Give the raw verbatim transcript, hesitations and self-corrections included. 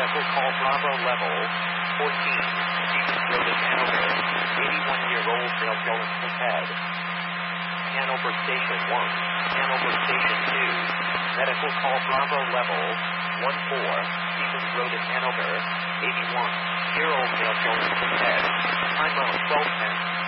Medical call Bravo level fourteen, Stevens Road in Hanover. eighty-one-year-old male going his head. Hanover Station one, Hanover Station two, medical call Bravo level one four, Stevens Road in Hanover. eighty-one-year-old male going his head. Time zone twelve ten.